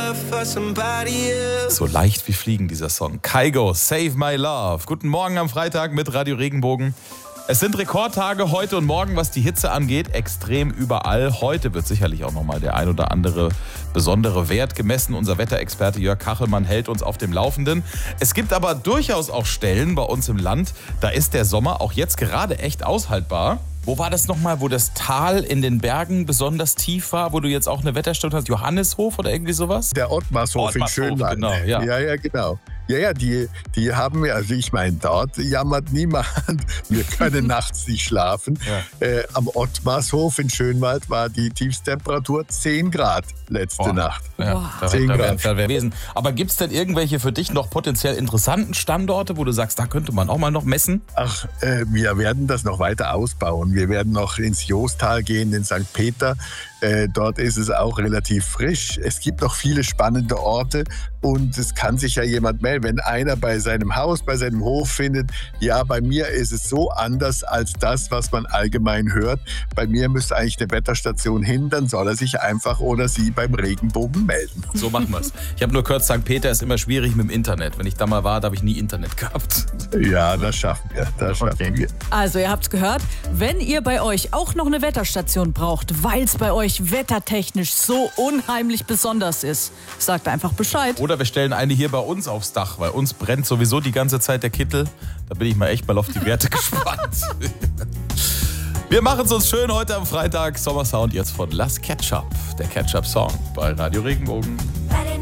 So leicht wie Fliegen, dieser Song. Kygo, Save My Love. Guten Morgen am Freitag mit Radio Regenbogen. Es sind Rekordtage heute und morgen, was die Hitze angeht, extrem überall. Heute wird sicherlich auch nochmal der ein oder andere besondere Wert gemessen. Unser Wetterexperte Jörg Kachelmann hält uns auf dem Laufenden. Es gibt aber durchaus auch Stellen bei uns im Land, da ist der Sommer auch jetzt gerade echt aushaltbar. Wo war das nochmal, wo das Tal in den Bergen besonders tief war, wo du jetzt auch eine Wetterstation hast? Johanneshof oder irgendwie sowas? Der Ottmarshof in Schönwald. Genau, ja. Ja, genau. Ja, die haben wir, also ich meine, dort jammert niemand. Wir können nachts nicht schlafen. Ja. Am Ottmarshof in Schönwald war die Tiefstemperatur 10 Grad letzte Nacht. Ja, 10 Grad. Aber gibt es denn irgendwelche für dich noch potenziell interessanten Standorte, wo du sagst, da könnte man auch mal noch messen? Ach, wir werden das noch weiter ausbauen. Wir werden noch ins Joostal gehen, in St. Peter. Dort ist es auch relativ frisch. Es gibt noch viele spannende Orte und es kann sich ja jemand melden. Wenn einer bei seinem Haus, bei seinem Hof findet, ja, bei mir ist es so anders als das, was man allgemein hört. Bei mir müsste eigentlich eine Wetterstation hin, dann soll er sich einfach oder sie beim Regenbogen melden. So machen wir es. Ich habe nur gehört, St. Peter ist immer schwierig mit dem Internet. Wenn ich da mal war, da habe ich nie Internet gehabt. Ja, das schaffen wir. Wir. Also, ihr habt's gehört, wenn ihr bei euch auch noch eine Wetterstation braucht, weil es bei euch wettertechnisch so unheimlich besonders ist, sagt einfach Bescheid. Oder wir stellen eine hier bei uns aufs Dach, weil uns brennt sowieso die ganze Zeit der Kittel. Da bin ich mal echt mal auf die Werte gespannt. Wir machen es uns schön heute am Freitag. Sommersound jetzt von Las Ketchup. Der Ketchup-Song bei Radio Regenbogen.